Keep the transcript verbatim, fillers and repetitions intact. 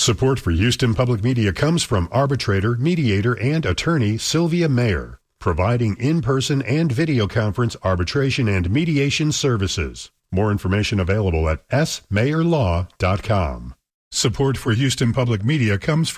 Support for Houston Public Media comes from arbitrator, mediator, and attorney Sylvia Mayer, providing in-person and video conference arbitration and mediation services. More information available at s mayer law dot com. Support for Houston Public Media comes from